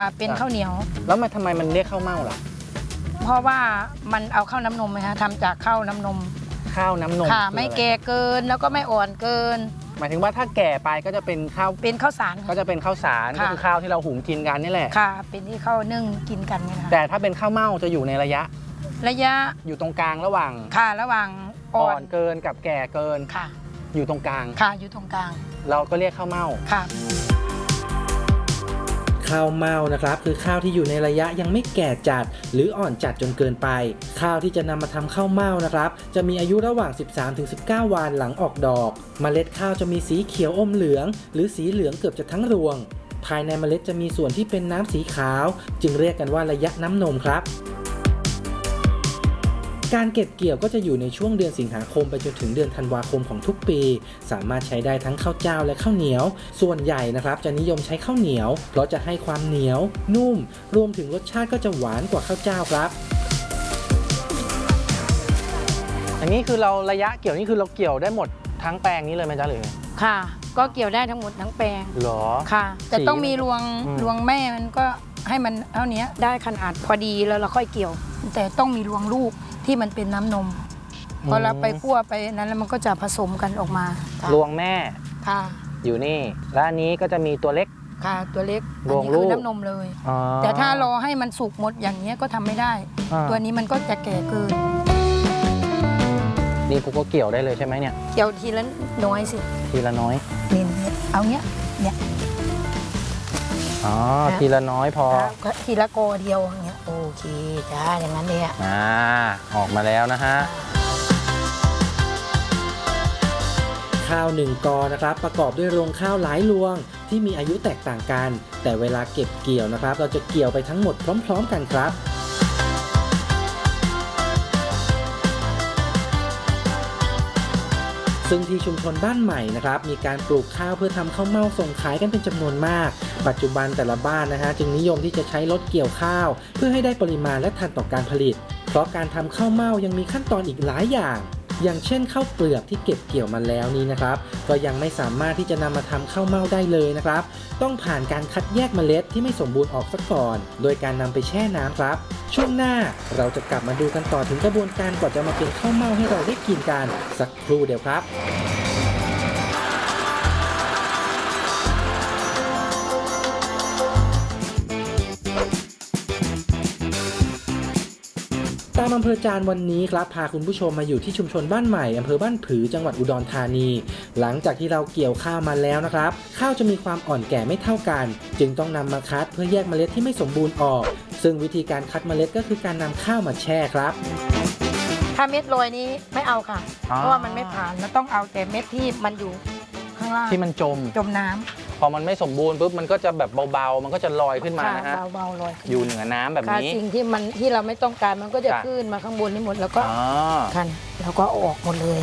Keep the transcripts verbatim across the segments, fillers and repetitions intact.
เป็นข้าวเหนียวแล้วมันทำไมมันเรียกข้าวเม่าล่ะเพราะว่ามันเอาข้าวน้ำนมไหมคะทำจากข้าวน้ำนมข้าวน้ำนมค่ะไม่แก่เกินแล้วก็ไม่อ่อนเกินหมายถึงว่าถ้าแก่ไปก็จะเป็นข้าวเป็นข้าวสารก็จะเป็นข้าวสารก็คือข้าวที่เราหุงกินกันนี่แหละค่ะเป็นที่ข้าวนึ่งกินกันนี่ค่ะแต่ถ้าเป็นข้าวเม่าจะอยู่ในระยะระยะอยู่ตรงกลางระหว่างค่ะระหว่างอ่อนเกินกับแก่เกินค่ะอยู่ตรงกลางค่ะอยู่ตรงกลางเราก็เรียกข้าวเม่าค่ะข้าวเม่านะครับคือข้าวที่อยู่ในระยะยังไม่แก่จัดหรืออ่อนจัดจนเกินไปข้าวที่จะนำมาทำข้าวเม่านะครับจะมีอายุระหว่าง สิบสามถึงสิบเก้า วันหลังออกดอกเมล็ดข้าวจะมีสีเขียวอมเหลืองหรือสีเหลืองเกือบจะทั้งรวงภายในเมล็ดจะมีส่วนที่เป็นน้ำสีขาวจึงเรียกกันว่าระยะน้ำนมครับการเก็บเกี่ยวก็จะอยู่ในช่วงเดือนสิงหาคมไปจนถึงเดือนธันวาคมของทุกปีสามารถใช้ได้ทั้งข้าวเจ้าและข้าวเหนียวส่วนใหญ่นะครับจะนิยมใช้ข้าวเหนียวเพราะจะให้ความเหนียวนุ่มรวมถึงรสชาติก็จะหวานกว่าข้าวเจ้าครับอันนี้คือเราระยะเกี่ยวนี่คือเราเกี่ยวได้หมดทั้งแปลงนี้เลยไหมจ๊ะหรือค่ะก็เกี่ยวได้ทั้งหมดทั้งแปลงหรอค่ะแต่ต้องมีรวงรวงแม่มันก็ให้มันเท่านี้ได้ขนาดพอดีแล้วเราค่อยเกี่ยวแต่ต้องมีรวงลูกที่มันเป็นน้ำนมพอเราไปคั่วไปนั้นแล้วมันก็จะผสมกันออกมารวงแม่ค่ะอยู่นี่และอันนี้ก็จะมีตัวเล็กค่ะตัวเล็กรวงลูกน้ำนมเลยแต่ถ้ารอให้มันสุกหมดอย่างนี้ก็ทำไม่ได้ตัวนี้มันก็จะแก่เกินนี่พวกก็เกี่ยวได้เลยใช่ไหมเนี่ยเกี่ยวทีละน้อยสิทีละน้อยนี่เอาเนี้ยเนี่ยอ๋อทีละน้อยพอทีละโกเดียวอย่างเงี้ยโอเคจ้าอย่างนั้นเลยอ่ะอ่าออกมาแล้วนะฮะข้าวหนึ่งกอนะครับประกอบด้วยรวงข้าวหลายรวงที่มีอายุแตกต่างกันแต่เวลาเก็บเกี่ยวนะครับเราจะเกี่ยวไปทั้งหมดพร้อมๆกันครับซึ่งที่ชุมชนบ้านใหม่นะครับมีการปลูกข้าวเพื่อทำข้าวเม่าส่งขายกันเป็นจำนวนมากปัจจุบันแต่ละบ้านนะฮะจึงนิยมที่จะใช้รถเกี่ยวข้าวเพื่อให้ได้ปริมาณและทันต่อการผลิตเพราะการทำข้าวเม่ายังมีขั้นตอนอีกหลายอย่างอย่างเช่นข้าวเปลือกที่เก็บเกี่ยวมาแล้วนี้นะครับก็ยังไม่สามารถที่จะนำมาทำข้าวเม่าได้เลยนะครับต้องผ่านการคัดแยกเมล็ดที่ไม่สมบูรณ์ออกซะก่อนโดยการนำไปแช่น้ำครับช่วงหน้าเราจะกลับมาดูกันต่อถึงกระบวนการกว่าจะมาเป็นข้าวเม่าให้เราได้กินกันสักครู่เดียวครับตามอำเภอจานวันนี้ครับพาคุณผู้ชมมาอยู่ที่ชุมชนบ้านใหม่อำเภอบ้านผือจังหวัดอุดรธานีหลังจากที่เราเกี่ยวข้าวมาแล้วนะครับข้าวจะมีความอ่อนแก่ไม่เท่ากันจึงต้องนำมาคัดเพื่อแยกเมล็ดที่ไม่สมบูรณ์ออกซึ่งวิธีการคัดเมล็ดก็คือการนำข้าวมาแช่ครับถ้าเม็ดโรยนี้ไม่เอาค่ะเพราะว่ามันไม่ผ่านมันต้องเอาแต่เม็ดที่มันอยู่ข้างล่างที่มันจมจมน้ำพอมันไม่สมบูรณ์ปุ๊บมันก็จะแบบเบาๆมันก็จะลอยขึ้นมานะฮะเบาๆลอยอยู่เหนือน้ำแบบนี้สิ่งที่มันที่เราไม่ต้องการมันก็จะขึ้นมาข้างบนนี้หมดแล้วก็คันแล้วก็ออกหมดเลย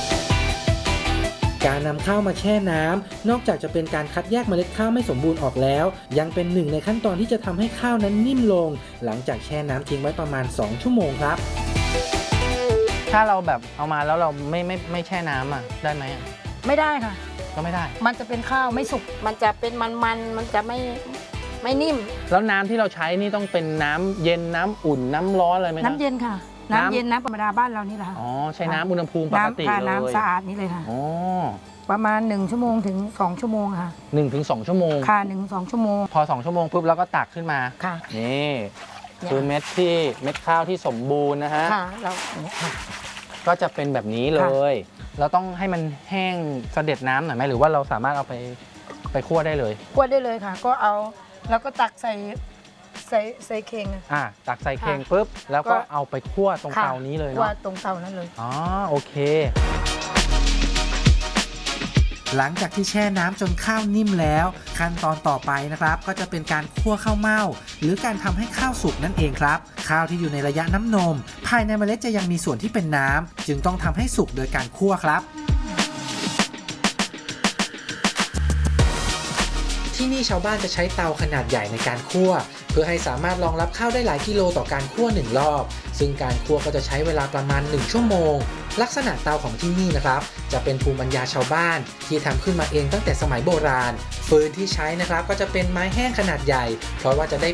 การนำข้าวมาแช่น้ำนอกจากจะเป็นการคัดแยกเมล็ดข้าวไม่สมบูรณ์ออกแล้วยังเป็นหนึ่งในขั้นตอนที่จะทำให้ข้าวนั้นนิ่มลงหลังจากแช่น้ำทิ้งไว้ประมาณสองชั่วโมงครับถ้าเราแบบเอามาแล้วเราไม่ไม่ไม่แช่น้ำอ่ะได้ไหมไม่ได้ค่ะก็ไม่ได้มันจะเป็นข้าวไม่สุกมันจะเป็นมันๆมันจะไม่ไม่นิ่มแล้วน้ำที่เราใช้นี่ต้องเป็นน้ำเย็นน้ำอุ่นน้ำร้อนอะไรไหมน้ำเย็นค่ะน้ำเย็นน้ำธรรมดาบ้านเรานี่แหละอ๋อใช้น้ำอุณหภูมิปกติเลยน้ำสะอาดนี่เลยค่ะอ๋อประมาณหนึ่งชั่วโมงถึงสองชั่วโมงค่ะหนึ่งถึงสองชั่วโมงค่ะหนึ่งสองชั่วโมงพอสองชั่วโมงปุ๊บแล้วก็ตักขึ้นมาค่ะนี่คือเม็ดที่เม็ดข้าวที่สมบูรณ์นะฮะค่ะเราก็จะเป็นแบบนี้เลยเราต้องให้มันแห้งเสด็จน้ำหน่อยไหมหรือว่าเราสามารถเอาไปไปคั่วได้เลยคั่วได้เลยค่ะก็เอาแล้วก็ตักใส่ใส่ใส่เข่งอ่ะตักใส่เข่งปุ๊บแล้วก็เอาไปคั่วตรงเตานี้เลยเนาะคั่วตรงเตานั้นเลยอ๋อโอเคหลังจากที่แช่น้ำจนข้าวนิ่มแล้วขั้นตอนต่อไปนะครับก็จะเป็นการคั่วข้าวเม่าหรือการทำให้ข้าวสุกนั่นเองครับข้าวที่อยู่ในระยะน้ำนมภายในเมล็ดจะยังมีส่วนที่เป็นน้ำจึงต้องทำให้สุกโดยการคั่วครับที่นี่ชาวบ้านจะใช้เตาขนาดใหญ่ในการคั่วเพื่อให้สามารถรองรับข้าวได้หลายกิโลต่อการคั่วหนึ่งรอบซึ่งการคั่วก็จะใช้เวลาประมาณหนึ่งชั่วโมงลักษณะเตาของที่นี่นะครับจะเป็นภูมิปัญญาชาวบ้านที่ทำขึ้นมาเองตั้งแต่สมัยโบราณฟืนที่ใช้นะครับก็จะเป็นไม้แห้งขนาดใหญ่เพราะว่าจะได้